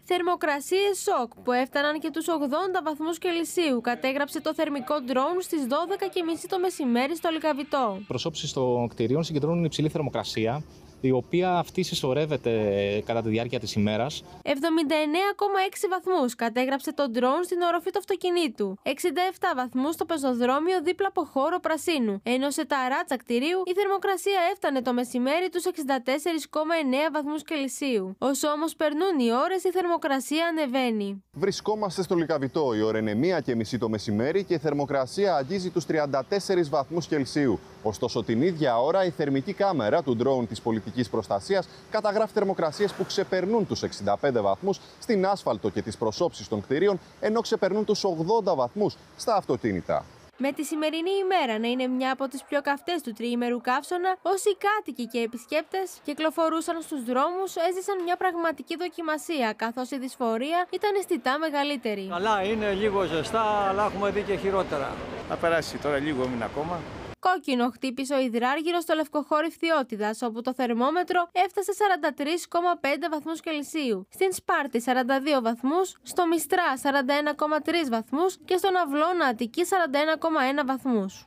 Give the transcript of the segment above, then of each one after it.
Θερμοκρασίες σοκ που έφταναν και τους 80 βαθμούς Κελσίου κατέγραψε το θερμικό ντρόουν στις 12:30 το μεσημέρι στο Λυκαβητό. Προσώψεις των κτηρίων συγκεντρώνουν υψηλή θερμοκρασία, η οποία αυτή συσσωρεύεται κατά τη διάρκεια της ημέρας. 79,6 βαθμούς κατέγραψε το ντρόουν στην οροφή του αυτοκινήτου. 67 βαθμούς στο πεζοδρόμιο δίπλα από χώρο πρασίνου. Ενώ σε ταράτσα κτηρίου η θερμοκρασία έφτανε το μεσημέρι τους 64,9 βαθμούς Κελσίου. Όσο όμως περνούν οι ώρες, η θερμοκρασία ανεβαίνει. Βρισκόμαστε στο Λυκαβητό. Η ώρα είναι 1:30 το μεσημέρι και η θερμοκρασία αγγίζει τους 34 βαθμούς Κελσίου. Ωστόσο, την ίδια ώρα η θερμική κάμερα του ντρόουν της πολιτικής προστασίας καταγράφει θερμοκρασίες που ξεπερνούν τους 65 βαθμούς στην άσφαλτο και τις προσώψεις των κτηρίων, ενώ ξεπερνούν τους 80 βαθμούς στα αυτοκίνητα. Με τη σημερινή ημέρα να είναι μια από τις πιο καυτές του τριήμερου καύσωνα, όσοι κάτοικοι και επισκέπτες κυκλοφορούσαν στους δρόμους έζησαν μια πραγματική δοκιμασία, καθώς η δυσφορία ήταν αισθητά μεγαλύτερη. Καλά, είναι λίγο ζεστά, αλλά έχουμε δει και χειρότερα. Θα περάσει τώρα λίγο, έμεινε ακόμα. Κόκκινο χτύπησε ο υδράργυρος στο Λευκοχώρι Φθιώτιδας, όπου το θερμόμετρο έφτασε 43,5 βαθμούς Κελσίου. Στην Σπάρτη 42 βαθμούς, στο Μιστρά 41,3 βαθμούς και στον Αυλώνα Αττική 41,1 βαθμούς.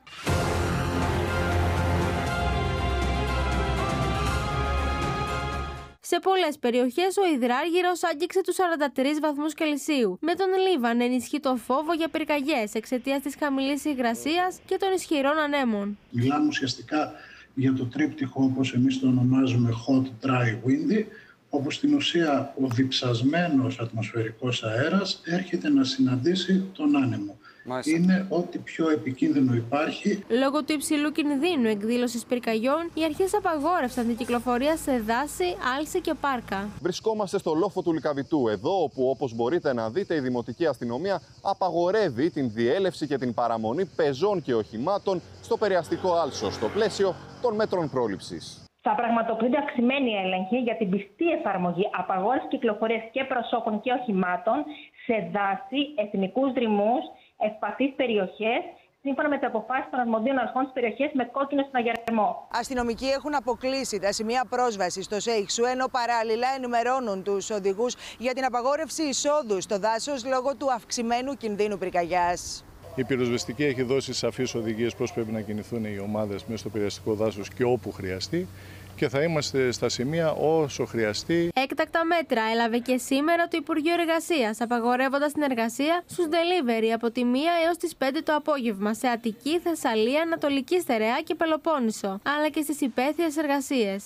Σε πολλές περιοχές ο υδράργυρος άγγιξε τους 43 βαθμούς Κελσίου. Με τον Λίβαν ενισχύει το φόβο για πυρκαγιές εξαιτίας της χαμηλής υγρασίας και των ισχυρών ανέμων. Μιλάμε ουσιαστικά για το τρίπτυχο, όπως εμείς το ονομάζουμε hot, dry, windy, όπου στην ουσία ο διψασμένος ατμοσφαιρικός αέρας έρχεται να συναντήσει τον άνεμο. Μάλιστα. Είναι ό,τι πιο επικίνδυνο υπάρχει. Λόγω του υψηλού κινδύνου εκδήλωσης πυρκαγιών, οι αρχές απαγόρευσαν την κυκλοφορία σε δάση, άλση και πάρκα. Βρισκόμαστε στο λόφο του Λυκαβητού, εδώ όπου, όπως μπορείτε να δείτε, η Δημοτική Αστυνομία απαγορεύει την διέλευση και την παραμονή πεζών και οχημάτων στο περιαστικό άλσο, στο πλαίσιο των μέτρων πρόληψης. Θα πραγματοποιούνται αυξημένοι έλεγχοι για την πιστή εφαρμογή απαγόρευσης κυκλοφορίας και προσώπων και οχημάτων σε δάση, εθνικούς δρυμούς, ευπαθείς περιοχές, σύμφωνα με τις αποφάσεις των αρμοδίων αρχών στις περιοχές με κόκκινο συναγερμό. Αστυνομικοί έχουν αποκλείσει τα σημεία πρόσβασης στο ΣΕΙΧΣΟΥ, ενώ παράλληλα ενημερώνουν τους οδηγούς για την απαγόρευση εισόδου στο δάσος λόγω του αυξημένου κινδύνου πυρκαγιάς. Η πυροσβεστική έχει δώσει σαφείς οδηγίες πώς πρέπει να κινηθούν οι ομάδες μέσα στο πυρασβεστικό δάσος και όπου χρειαστεί. Και θα είμαστε στα σημεία όσο χρειαστεί. Έκτακτα μέτρα έλαβε και σήμερα το Υπουργείο Εργασίας, απαγορεύοντας την εργασία στους delivery από τη 1 έως τις 5 το απόγευμα σε Αττική, Θεσσαλία, Ανατολική Στερεά και Πελοπόννησο, αλλά και στις υπαίθριες εργασίες.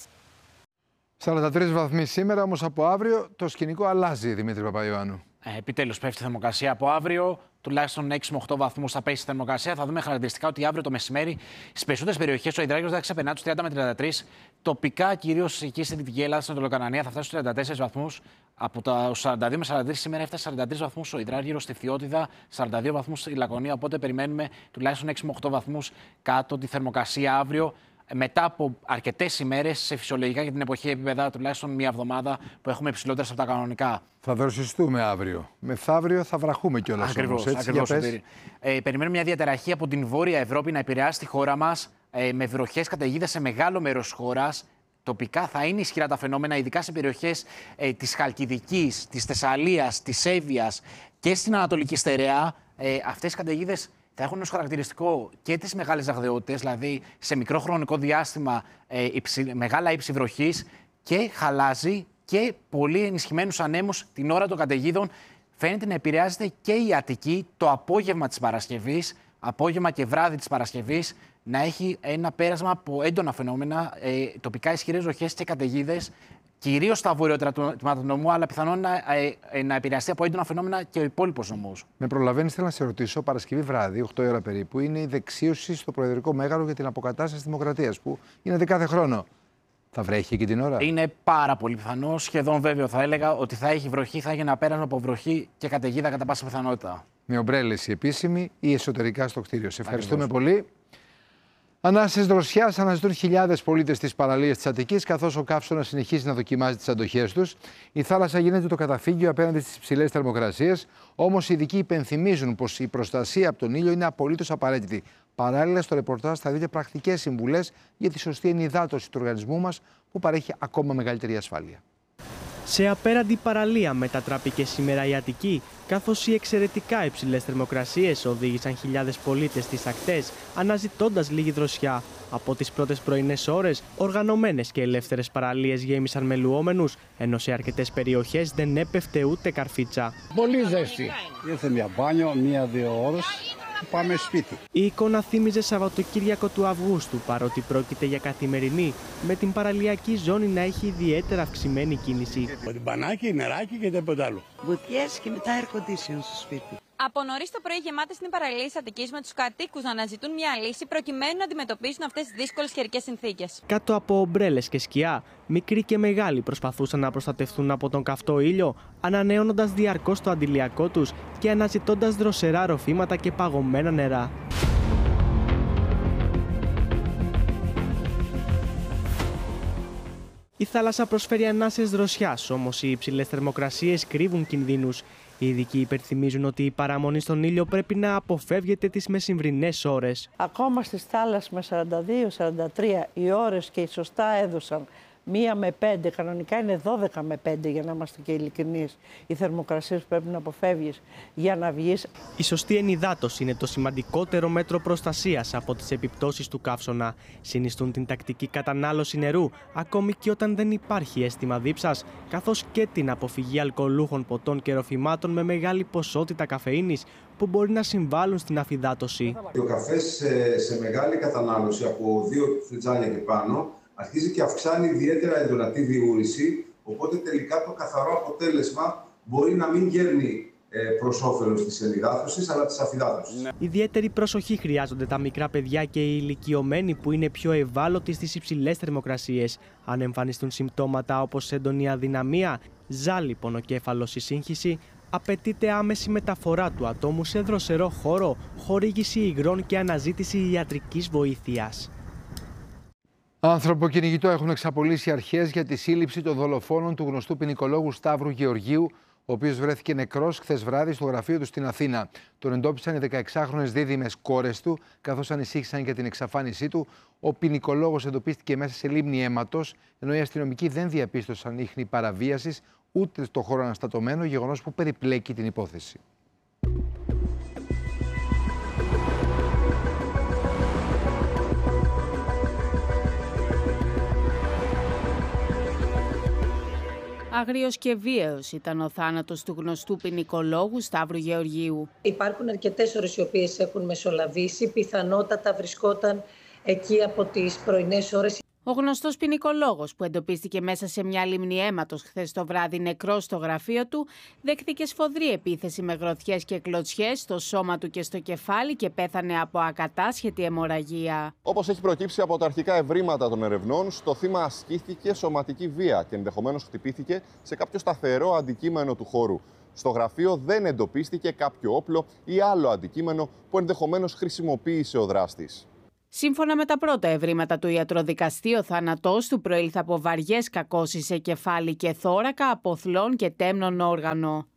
43 βαθμοί σήμερα, όμως από αύριο το σκηνικό αλλάζει, Δημήτρη Παπαϊωάννου. Επιτέλους πέφτει η θερμοκρασία από αύριο. Τουλάχιστον 6 με 8 βαθμούς θα πέσει η θερμοκρασία. Θα δούμε χαρακτηριστικά ότι αύριο το μεσημέρι στις περισσότερες περιοχές ο υδράργυρος θα ξεπερνά τους 30 με 33. Τοπικά, κυρίως εκεί στη Δυτική Ελλάδα, στην Ανατολοκανανία, θα φτάσει στους 34 βαθμούς. Από τα 42 με 43 σήμερα έφτασε 43 βαθμούς ο υδράργυρος στη Φθιώτιδα, 42 βαθμούς στη Λακωνία. Οπότε περιμένουμε τουλάχιστον 6 με 8 βαθμούς κάτω τη θερμοκρασία αύριο. Μετά από αρκετές ημέρες σε φυσιολογικά για την εποχή επίπεδα, τουλάχιστον μία εβδομάδα που έχουμε υψηλότερες από τα κανονικά. Θα δροσιστούμε αύριο. Μεθαύριο θα βραχούμε κιόλας. Ακριβώς. Περιμένουμε μια διαταραχή από την Βόρεια Ευρώπη να επηρεάσει τη χώρα μας με βροχές καταιγίδες σε μεγάλο μέρος της χώρας. Τοπικά θα είναι ισχυρά τα φαινόμενα, ειδικά σε περιοχές της Χαλκιδικής, της Θεσσαλίας, της Εύβοιας και στην Ανατολική Στερεά. Αυτές οι καταιγίδες θα έχουν ως χαρακτηριστικό και τις μεγάλες ραγδαιότητες, δηλαδή σε μικρό χρονικό διάστημα μεγάλα ύψη βροχής και χαλάζι και πολύ ενισχυμένους ανέμους την ώρα των καταιγίδων. Φαίνεται να επηρεάζεται και η Αττική το απόγευμα της Παρασκευής, απόγευμα και βράδυ της Παρασκευής, να έχει ένα πέρασμα από έντονα φαινόμενα, τοπικά ισχυρές βροχές και καταιγίδες, κυρίως στα βορειότερα τμήματα του νομού, αλλά πιθανόν να επηρεαστεί από έντονα φαινόμενα και ο υπόλοιπος νομός. Με προλαβαίνεις, θέλω να σε ρωτήσω, Παρασκευή βράδυ, 8 η ώρα περίπου, είναι η δεξίωση στο Προεδρικό Μέγαρο για την αποκατάσταση της Δημοκρατίας, που γίνεται κάθε χρόνο. Θα βρέχει εκεί την ώρα? Είναι πάρα πολύ πιθανό, σχεδόν βέβαιο θα έλεγα, ότι θα έχει βροχή, θα έχει ένα πέρασμα από βροχή και καταιγίδα κατά πάσα πιθανότητα. Με ομπρέλες η επίσημη ή εσωτερικά στο κτίριο. Σε ευχαριστούμε πολύ. Ανάσες δροσιάς αναζητούν χιλιάδες πολίτες στις παραλίες της Αττικής, καθώς ο καύσωνας συνεχίζει να δοκιμάζει τις αντοχές τους. Η θάλασσα γίνεται το καταφύγιο απέναντι στις υψηλές θερμοκρασίες, όμως οι ειδικοί υπενθυμίζουν πως η προστασία από τον ήλιο είναι απολύτως απαραίτητη. Παράλληλα, στο ρεπορτάζ θα δείτε πρακτικές συμβουλές για τη σωστή ενυδάτωση του οργανισμού μας, που παρέχει ακόμα μεγαλύτερη ασφάλεια. Σε απέραντη παραλία μετατράπηκε σήμερα η Αττική, καθώς οι εξαιρετικά υψηλές θερμοκρασίες οδήγησαν χιλιάδες πολίτες στις ακτές, αναζητώντας λίγη δροσιά. Από τις πρώτες πρωινές ώρες, οργανωμένες και ελεύθερες παραλίες γέμισαν με λουόμενους, ενώ σε αρκετές περιοχές δεν έπεφτε ούτε καρφίτσα. Πολύ ζέστη. Ήρθε μια μπάνιο, 1-2 ώρες. Πάμε σπίτι. Η εικόνα θύμιζε Σαββατοκύριακο του Αυγούστου, παρότι πρόκειται για καθημερινή, με την παραλιακή ζώνη να έχει ιδιαίτερα αυξημένη κίνηση. Μπανάκι, νεράκι και τίποτα άλλο. Βουτιές και μετά air condition στο σπίτι. Από νωρίς το πρωί γεμάτες στην παραλία της Αττικής με τους κατοίκους να αναζητούν μια λύση προκειμένου να αντιμετωπίσουν αυτές τις δύσκολες καιρικές συνθήκες. Κάτω από ομπρέλες και σκιά, μικροί και μεγάλοι προσπαθούσαν να προστατευτούν από τον καυτό ήλιο, ανανέωνοντας διαρκώς το αντιλιακό τους και αναζητώντας δροσερά ροφήματα και παγωμένα νερά. Η θάλασσα προσφέρει ανάσες δροσιάς, όμως οι υψηλές θερμοκρασίες κρύβουν κινδύνους. Οι ειδικοί υπενθυμίζουν ότι η παραμονή στον ήλιο πρέπει να αποφεύγεται τις μεσημβρινές ώρες. Ακόμα στις θάλασσες με 42-43 οι ώρες και οι σωστά έδωσαν 1 με 5, κανονικά είναι 12 με 5 για να είμαστε και ειλικρινείς. Οι θερμοκρασίες πρέπει να αποφεύγεις για να βγεις. Η σωστή ενυδάτωση είναι το σημαντικότερο μέτρο προστασίας από τις επιπτώσεις του καύσωνα. Συνιστούν την τακτική κατανάλωση νερού, ακόμη και όταν δεν υπάρχει αίσθημα δίψας, καθώς και την αποφυγή αλκοολούχων ποτών και ροφημάτων με μεγάλη ποσότητα καφεΐνης που μπορεί να συμβάλλουν στην αφυδάτωση. Ο καφές σε μεγάλη κατανάλωση από 2 φλιτζάνια και πάνω αρχίζει και αυξάνει ιδιαίτερα έντονα τη διούρηση, οπότε τελικά το καθαρό αποτέλεσμα μπορεί να μην γέρνει προς όφελος της ενυδάτωσης, αλλά της αφυδάτωσης. Ιδιαίτερη προσοχή χρειάζονται τα μικρά παιδιά και οι ηλικιωμένοι που είναι πιο ευάλωτοι στις υψηλές θερμοκρασίες. Αν εμφανιστούν συμπτώματα όπως έντονη αδυναμία, ζάλι, πονοκέφαλος ή σύγχυση, απαιτείται άμεση μεταφορά του ατόμου σε δροσερό χώρο, χορήγηση υγρών και αναζήτηση ιατρικής βοήθειας. Ανθρωποκυνηγητό έχουν εξαπολύσει αρχές για τη σύλληψη των δολοφόνων του γνωστού ποινικολόγου Σταύρου Γεωργίου, ο οποίος βρέθηκε νεκρός χθες βράδυ στο γραφείο του στην Αθήνα. Τον εντόπισαν οι 16χρονες δίδυμες κόρες του, καθώς ανησύχησαν για την εξαφάνισή του. Ο ποινικολόγος εντοπίστηκε μέσα σε λίμνη αίματος, ενώ οι αστυνομικοί δεν διαπίστωσαν ίχνη παραβίασης ούτε στο χώρο αναστατωμένο, γεγονός που περιπλέκει την υπόθεση. Άγριος και βίαιος ήταν ο θάνατος του γνωστού ποινικολόγου Σταύρου Γεωργίου. Υπάρχουν αρκετές ώρες οι οποίες έχουν μεσολαβήσει, πιθανότατα βρισκόταν εκεί από τις πρωινές ώρες. Ο γνωστός ποινικολόγος που εντοπίστηκε μέσα σε μια λίμνη αίματος χθες το βράδυ νεκρός στο γραφείο του, δέχθηκε σφοδρή επίθεση με γροθιές και κλωτσιές στο σώμα του και στο κεφάλι και πέθανε από ακατάσχετη αιμορραγία. Όπως έχει προκύψει από τα αρχικά ευρήματα των ερευνών, στο θύμα ασκήθηκε σωματική βία και ενδεχομένως χτυπήθηκε σε κάποιο σταθερό αντικείμενο του χώρου. Στο γραφείο δεν εντοπίστηκε κάποιο όπλο ή άλλο αντικείμενο που ενδεχομένως χρησιμοποίησε ο δράστης. Σύμφωνα με τα πρώτα ευρήματα του ιατροδικαστή, ο θάνατός του προήλθε από βαριές κακώσεις σε κεφάλι και θώρακα, από θλόν και τέμνον όργανο.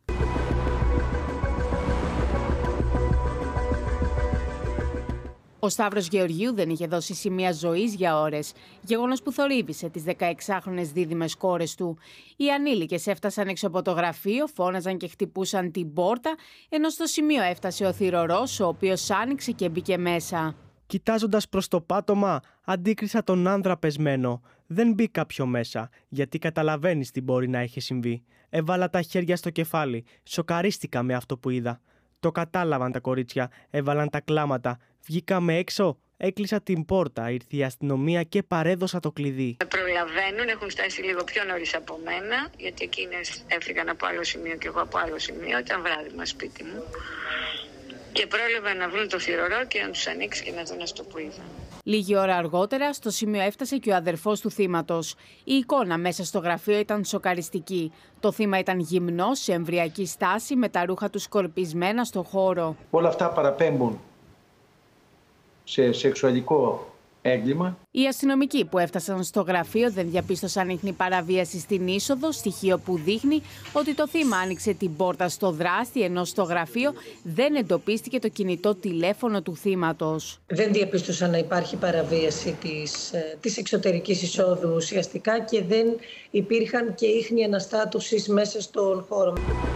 Ο Σταύρος Γεωργίου δεν είχε δώσει σημεία ζωής για ώρες, γεγονός που θορύβησε τις 16χρονες δίδυμες κόρες του. Οι ανήλικες έφτασαν έξω από το γραφείο, φώναζαν και χτυπούσαν την πόρτα, ενώ στο σημείο έφτασε ο θυρωρός, ο οποίος άνοιξε και μπήκε μέσα. Κοιτάζοντας προς το πάτωμα, αντίκρισα τον άνδρα πεσμένο. Δεν μπήκα πιο μέσα, γιατί καταλαβαίνεις τι μπορεί να έχει συμβεί. Έβαλα τα χέρια στο κεφάλι. Σοκαρίστηκα με αυτό που είδα. Το κατάλαβαν τα κορίτσια, έβαλαν τα κλάματα. Βγήκαμε έξω, έκλεισα την πόρτα, ήρθε η αστυνομία και παρέδωσα το κλειδί. Προλαβαίνουν, έχουν φτάσει λίγο πιο νωρίς από μένα, γιατί εκείνες έφυγαν από άλλο σημείο και εγώ από άλλο σημείο. Ήταν βράδυ σπίτι μου. Και πρόλαβαν να βρουν το θυρωρό και να τους ανοίξει και να δουν αυτό που είδαν. Λίγη ώρα αργότερα, στο σημείο έφτασε και ο αδερφός του θύματος. Η εικόνα μέσα στο γραφείο ήταν σοκαριστική. Το θύμα ήταν γυμνό, σε εμβριακή στάση, με τα ρούχα του σκορπισμένα στο χώρο. Όλα αυτά παραπέμπουν σε σεξουαλικό έγκλημα. Οι αστυνομικοί που έφτασαν στο γραφείο δεν διαπίστωσαν ίχνη παραβίαση στην είσοδο, στοιχείο που δείχνει ότι το θύμα άνοιξε την πόρτα στο δράστη, ενώ στο γραφείο δεν εντοπίστηκε το κινητό τηλέφωνο του θύματος. Δεν διαπίστωσαν να υπάρχει παραβίαση της εξωτερικής εισόδου ουσιαστικά και δεν υπήρχαν και ίχνη αναστάτωσης μέσα στον χώρο.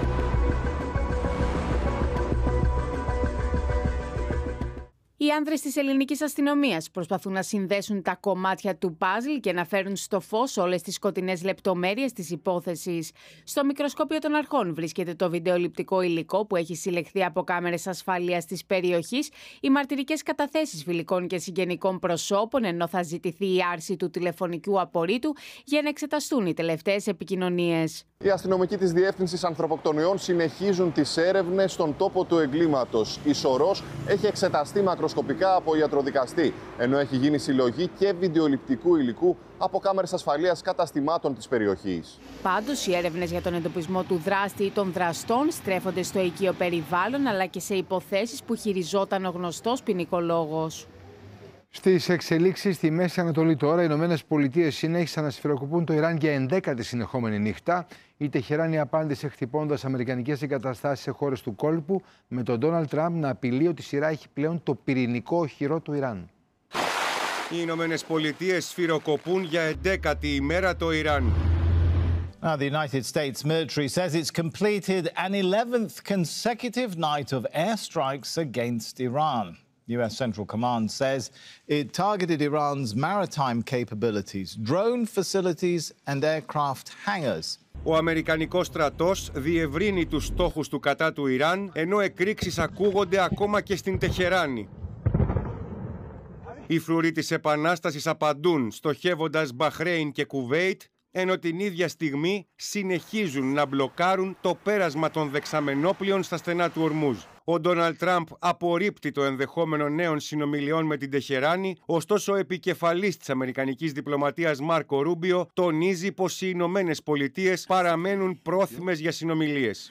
Οι άνδρες της ελληνικής αστυνομίας προσπαθούν να συνδέσουν τα κομμάτια του παζλ και να φέρουν στο φως όλες τις σκοτεινές λεπτομέρειες της υπόθεσης. Στο μικροσκόπιο των αρχών βρίσκεται το βιντεοληπτικό υλικό που έχει συλλεχθεί από κάμερες ασφαλείας της περιοχής, οι μαρτυρικές καταθέσεις φιλικών και συγγενικών προσώπων, ενώ θα ζητηθεί η άρση του τηλεφωνικού απορρίτου για να εξεταστούν οι τελευταίες επικοινωνίες. Οι αστυνομικοί της Διεύθυνσης Ανθρωποκτονιών συνεχίζουν τις έρευνες στον τόπο του εγκλήματος. Η σωρός έχει εξεταστεί μακροσκοπικά από ιατροδικαστή, ενώ έχει γίνει συλλογή και βιντεοληπτικού υλικού από κάμερες ασφαλείας καταστημάτων της περιοχής. Πάντως, οι έρευνες για τον εντοπισμό του δράστη ή των δραστών στρέφονται στο οικείο περιβάλλον, αλλά και σε υποθέσεις που χειριζόταν ο γνωστός ποινικολόγος. Στις εξελίξεις στη Μέση Ανατολή τώρα, οι Ηνωμένες Πολιτείες συνέχισαν να σφυροκοπούν το Ιράν για 11η συνεχόμενη νύχτα. Η Τεχεράνη απάντησε χτυπώντας αμερικανικές εγκαταστάσεις σε χώρες του κόλπου, με τον Ντόναλντ Τραμπ να απειλεί ότι η σειρά έχει πλέον το πυρηνικό οχυρό του Ιράν. Οι Ηνωμένες Πολιτείες σφυροκοπούν για 11η ημέρα το Ιράν. Now, the United States military says it's completed an 11th consecutive night of airstrikes against Iran. US Central Command says it targeted Iran's maritime capabilities, drone facilities and aircraft hangars. Ο Αμερικανικός στρατός διευρύνει τους στόχους του κατά του Ιράν, ενώ εκρήξεις ακούγονται ακόμα και στην Τεχεράνη. Οι φρουροί της Επανάστασης απαντούν, στοχεύοντας Μπαχρέιν και Κουβέιτ, ενώ την ίδια στιγμή συνεχίζουν να μπλοκάρουν το πέρασμα των δεξαμενόπλων στα στενά του Ορμούζ. Ο Ντόναλντ Τραμπ απορρίπτει το ενδεχόμενο νέων συνομιλιών με την Τεχεράνη, ωστόσο ο επικεφαλής της αμερικανικής διπλωματίας Μάρκο Ρούμπιο τονίζει πως οι Ηνωμένες Πολιτείες παραμένουν πρόθυμες για συνομιλίες.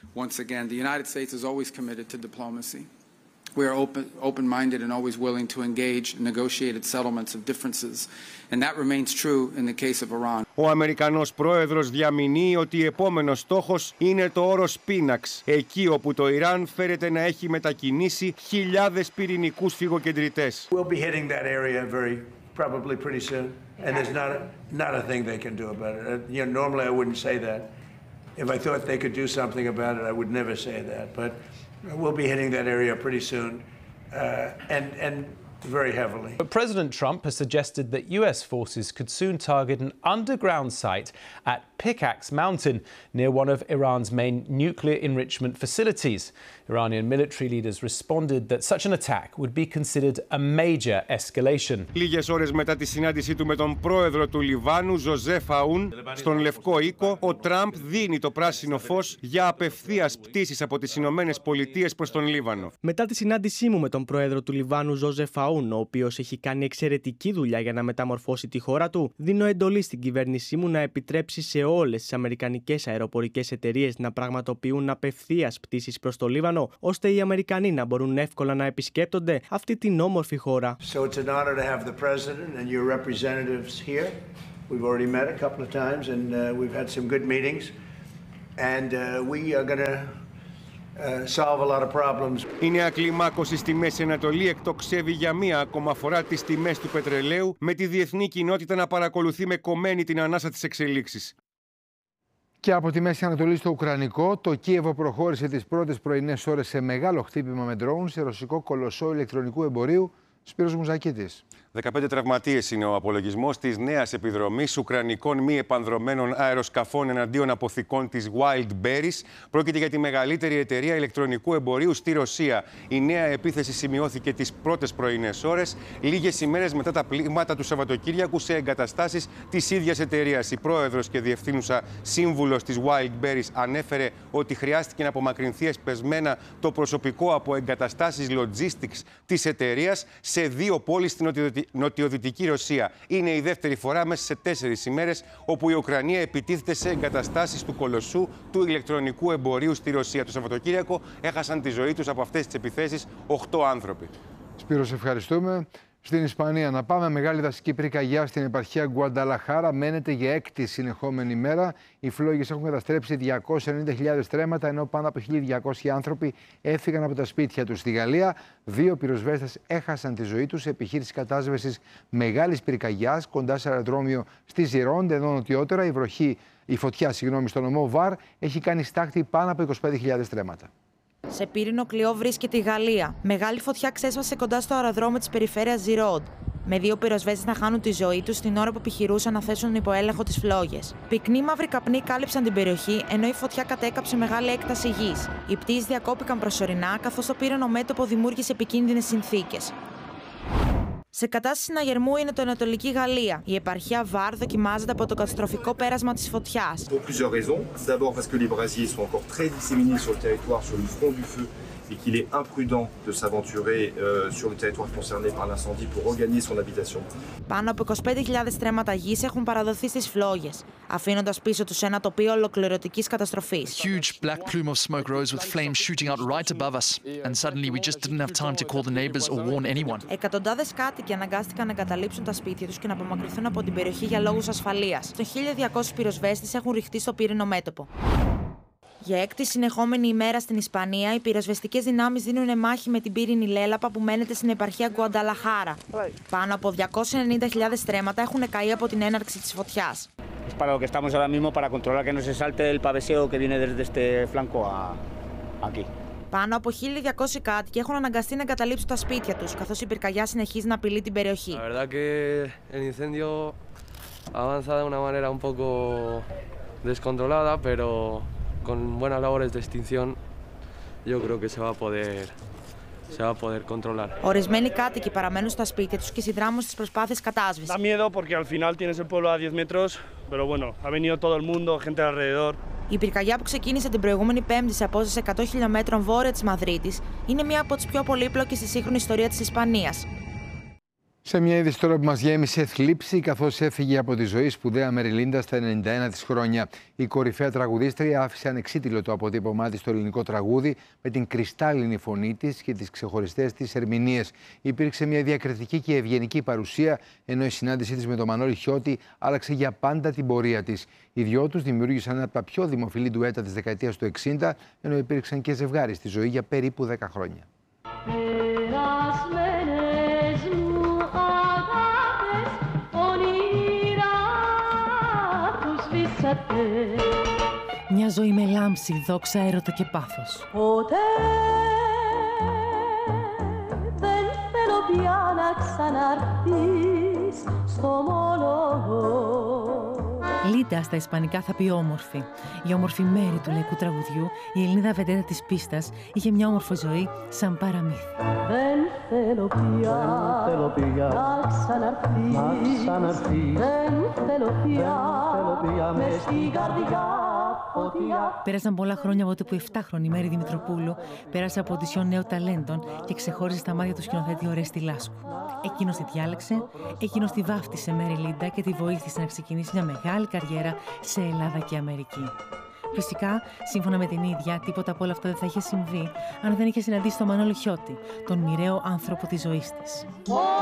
We are open-minded and always willing to engage in negotiated settlements of differences, and that remains true in the case of Iran. Ο Αμερικανός πρόεδρος διαμηνύει ότι επόμενος στόχος είναι το όρος Πίναξ, εκεί όπου το Ιράν φέρεται να έχει μετακινήσει χιλιάδες πυρηνικούς φυγοκεντρητές. We'll be hitting that area probably pretty soon, and there's not a thing they can do about it. You know, normally I wouldn't say that. If I thought they could do something about it, I would never say that, but we'll be hitting that area pretty soon, and very heavily. But President Trump has suggested that US forces could soon target an underground site at Pickaxe Mountain, near one of Iran's main nuclear enrichment facilities. Iranian military leaders responded that such an attack would be considered a major escalation. Λίγες ώρες μετά τη συνάντησή του με τον πρόεδρο του Λιβάνου, Ζωζέφ Αούν, στον Λευκό Οίκο, ο Τραμπ δίνει το πράσινο φως για απευθείας πτήσεις από τις Ηνωμένες Πολιτείες προς τον Λίβανο. Μετά τη συνάντησή μου με τον πρόεδρο του Λιβάνου, Ζωζέφ Αούν, ο οποίος έχει κάνει εξαιρετική δουλειά για να μεταμορφώσει τη χώρα του, δίνω εντολή στην κυβέρνησή μου να επιτρέψει σε όλες τις αμερικανικές αεροπορικές εταιρείες να πραγματοποιούν απευθείας πτήσεις προς το Λίβανο, ώστε οι Αμερικανοί να μπορούν εύκολα να επισκέπτονται αυτή την όμορφη χώρα. So it's an honor to have the president and your representatives here. We've already met a couple of times and we've had some good meetings and we are going to solve a lot of problems. Η νέα κλιμάκωση στη Μέση Ανατολή εκτοξεύει για μία ακόμα φορά τις τιμές του πετρελαίου, με τη διεθνή κοινότητα να παρακολουθεί με κομμένη την ανάσα της εξελίξης. Και από τη Μέση Ανατολή στο Ουκρανικό, το Κίεβο προχώρησε τις πρώτες πρωινές ώρες σε μεγάλο χτύπημα με ντρόουν σε ρωσικό κολοσσό ηλεκτρονικού εμπορίου. Σπύρος Μουζακίτης. 15 τραυματίες είναι ο απολογισμός της νέας επιδρομής ουκρανικών μη επανδρομένων αεροσκαφών εναντίον αποθηκών της Wildberries. Πρόκειται για τη μεγαλύτερη εταιρεία ηλεκτρονικού εμπορίου στη Ρωσία. Η νέα επίθεση σημειώθηκε τις πρώτες πρωινές ώρες, λίγες ημέρες μετά τα πλήγματα του Σαββατοκύριακου σε εγκαταστάσεις της ίδιας εταιρείας. Η πρόεδρος και διευθύνουσα σύμβουλος της Wildberries ανέφερε ότι χρειάστηκε να απομακρυνθεί εσπεσμένα το προσωπικό από εγκαταστάσεις logistics της εταιρείας σε 2 πόλεις στην νοτιοδυτική Ρωσία. Είναι η δεύτερη φορά μέσα σε 4 ημέρες όπου η Ουκρανία επιτίθεται σε εγκαταστάσεις του κολοσσού του ηλεκτρονικού εμπορίου στη Ρωσία. Το Σαββατοκύριακο έχασαν τη ζωή τους από αυτές τις επιθέσεις 8 άνθρωποι. Σπύρο, σε ευχαριστούμε. Στην Ισπανία, να πάμε. Μεγάλη δασική πυρκαγιά στην επαρχία Γκουανταλαχάρα μένεται για 6η συνεχόμενη μέρα. Οι φλόγες έχουν καταστρέψει 290.000 στρέμματα, ενώ πάνω από 1.200 άνθρωποι έφυγαν από τα σπίτια τους. Στη Γαλλία, 2 πυροσβέστες έχασαν τη ζωή τους σε επιχείρηση κατάσβεσης μεγάλης πυρκαγιάς κοντά σε αεροδρόμιο στη Ζιρόντ, ενώ νοτιότερα η φωτιά στο νομό Βαρ έχει κάνει στάχτη πάνω από 25.000 στρέμματα. Σε πύρινο κλειό βρίσκεται η Γαλλία. Μεγάλη φωτιά ξέσπασε κοντά στο αεροδρόμιο της περιφέρειας Ζιρόντ, με 2 πυροσβέστες να χάνουν τη ζωή τους την ώρα που επιχειρούσαν να θέσουν υπό έλεγχο τις φλόγες. Πυκνοί μαύροι καπνοί κάλυψαν την περιοχή, ενώ η φωτιά κατέκαψε μεγάλη έκταση γης. Οι πτήσεις διακόπηκαν προσωρινά, καθώς το πύρινο μέτωπο δημιούργησε επικίνδυνες συνθήκες. Σε κατάσταση συναγερμού είναι το Ανατολική Γαλλία. Η επαρχία Βαρ δοκιμάζεται από το καταστροφικό πέρασμα της φωτιάς. Pour plusieurs raisons. D'abord parce que les brasiers sont encore très disséminés sur le territoire, sur le front du feu, et qu'il est imprudent de s'aventurer sur le territoire concerné par l'incendie pour regagner son habitation. Πάνω από 25.000 στρέμματα γης έχουν παραδοθεί στις φλόγες, αφήνοντας πίσω τους ένα τοπίο ολοκληρωτικής καταστροφής. Huge black plume of smoke rose with flames shooting out right above us, and suddenly we just didn't have time to call the neighbors or warn anyone. Εκατοντάδες κάτοικοι αναγκάστηκαν να εγκαταλείψουν τα σπίτια τους και να απομακρυνθούν από την περιοχή για λόγους ασφαλείας. Το 1.200 πυροσβέστες έχουν ρηχτεί στο πύρινο μέτωπο. Για 6η συνεχόμενη ημέρα στην Ισπανία, οι πυροσβεστικές δυνάμεις δίνουν μάχη με την πύρινη λέλαπα που μένεται στην επαρχία Γκουανταλαχάρα. Πάνω από 290.000 στρέμματα έχουν καεί από την έναρξη της φωτιάς. Para lo que estamos ahora mismo para controlar que no se salte el paveseo que viene desde este flanco aquí. Πάνω από 1.200 κάτοικοι έχουν αναγκαστεί να εγκαταλείψουν τα σπίτια τους, καθώς η πυρκαγιά συνεχίζει να απειλεί την περιοχή. La verdad que el incendio avanza de una manera un poco descontrolada, pero con buenas labores de extinción yo creo que se va a poder controlar. Ορισμένοι κάτοικοι παραμένουν στα σπίτια τους και συνδράμουν στις προσπάθειες κατάσβεσης. Da miedo porque al final tienes el pueblo a 10 metros, pero bueno, ha venido todo el mundo, gente alrededor. Η πυρκαγιά που ξεκίνησε την προηγούμενη Πέμπτη σε απόσταση 100 χιλιόμετρων βόρεια της Μαδρίτης είναι μία από τις πιο πολύπλοκες στη σύγχρονη ιστορία της Ισπανίας. Σε μια είδηση τώρα που μας γέμισε θλίψη, καθώς έφυγε από τη ζωή σπουδαία Μεριλίντα στα 91 της χρόνια. Η κορυφαία τραγουδίστρια άφησε ανεξίτηλο το αποτύπωμά της στο ελληνικό τραγούδι με την κρυστάλλινη φωνή της και τις ξεχωριστές της ερμηνείες. Υπήρξε μια διακριτική και ευγενική παρουσία, ενώ η συνάντησή της με τον Μανώλη Χιώτη άλλαξε για πάντα την πορεία της. Οι δυο τους δημιούργησαν ένα από τα πιο δημοφιλή ντουέτα της δεκαετίας του 60, ενώ υπήρξαν και ζευγάρι στη ζωή για περίπου 10 χρόνια. Μια ζωή με λάμψη, δόξα, έρωτα και πάθος. Ποτέ δεν θέλω πια να ξαναρθείς στο μόνος. Λίντα στα ισπανικά θα πει όμορφη. Η όμορφη μέρη του λαϊκού τραγουδιού, η Ελληνίδα βεντέτα της πίστας, είχε μια όμορφη ζωή σαν παραμύθι. Δεν θέλω πια να ξαναρθείς. Δεν θέλω πια μες στην καρδιά. Πέρασαν πολλά χρόνια από τότε που 7χρονη Μέρη Δημητροπούλου πέρασε από οντισιόν νέων ταλέντων και ξεχώριζε στα μάτια του σκηνοθέτη Ορέστη Λάσκου. Εκείνος τη διάλεξε, εκείνος τη βάφτισε Μέρη Λίντα και τη βοήθησε να ξεκινήσει μια μεγάλη καριέρα σε Ελλάδα και Αμερική. Φυσικά, σύμφωνα με την ίδια, τίποτα από όλα αυτά δεν θα είχε συμβεί αν δεν είχε συναντήσει τον Μανώλη Χιώτη, τον μοιραίο άνθρωπο της ζωής της.